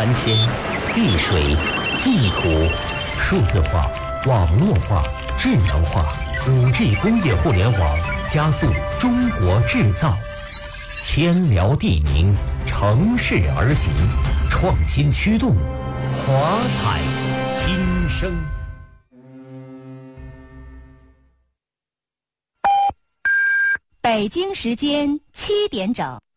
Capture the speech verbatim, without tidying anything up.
蓝天、碧水、净土，数字化、网络化、智能化，五 G 工业互联网加速中国制造。天辽地宁，乘势而行，创新驱动，华彩新生。 北京时间七点整。